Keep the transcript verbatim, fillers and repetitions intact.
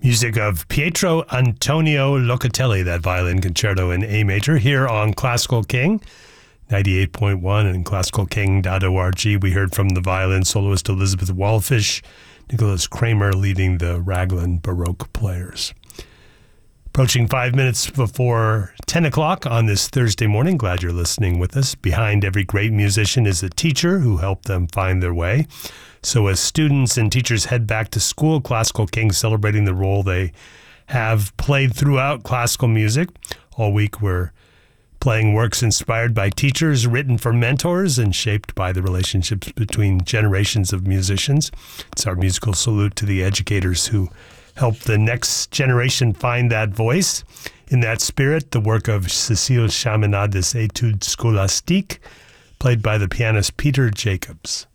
Music of Pietro Antonio Locatelli, that violin concerto in A major, here on Classical King, ninety-eight point one and classical king dot org. We heard from the violin soloist Elizabeth Wallfish, Nicholas Kramer leading the Raglan Baroque Players. Approaching five minutes before ten o'clock on this Thursday morning. Glad you're listening with us. Behind every great musician is a teacher who helped them find their way. So as students and teachers head back to school, Classical King celebrating the role they have played throughout classical music. All week we're playing works inspired by teachers, written for mentors, and shaped by the relationships between generations of musicians. It's our musical salute to the educators who help the next generation find that voice. In that spirit, the work of Cécile Chaminade des Études Scolastiques, played by the pianist Peter Jacobs.